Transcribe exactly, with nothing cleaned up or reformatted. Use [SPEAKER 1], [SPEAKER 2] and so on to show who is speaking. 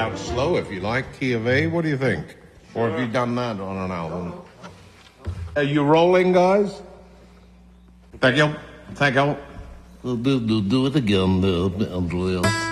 [SPEAKER 1] out slow if you like. Key of A, what do you think? Or have you done that on an album? Are you rolling, guys? Thank you. Thank you.
[SPEAKER 2] Do, do, do it again, uh, Andreas.